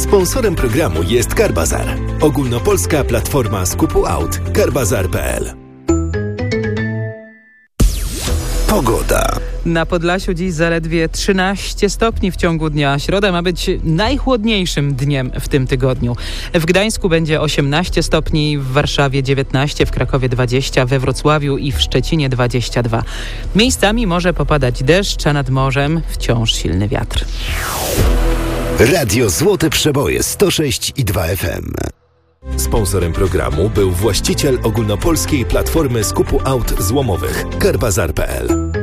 Sponsorem programu jest Carbazar, ogólnopolska platforma skupu aut. Carbazar.pl. Pogoda. Na Podlasiu dziś zaledwie 13 stopni w ciągu dnia. Środa ma być najchłodniejszym dniem w tym tygodniu. W Gdańsku będzie 18 stopni, w Warszawie 19, w Krakowie 20, we Wrocławiu i w Szczecinie 22. Miejscami może popadać deszcz, a nad morzem wciąż silny wiatr. Radio Złote Przeboje 106,2 FM. Sponsorem programu był właściciel ogólnopolskiej platformy skupu aut złomowych Carbazar.pl.